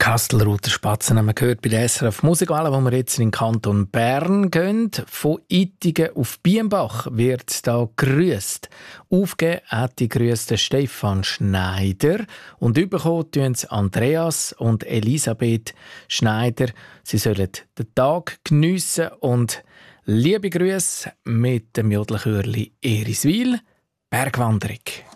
Kastelruther Spatzen haben wir gehört bei der SRF Musikwelle, wo wir jetzt in den Kanton Bern gehen. Von Ittigen auf Bienbach wird da grüßt. Aufgegeben hat die Grüße Stefan Schneider und bekommen tun es Andreas und Elisabeth Schneider. Sie sollen den Tag geniessen und liebe Grüße mit dem Jodelchörli Eriswil, Bergwanderung.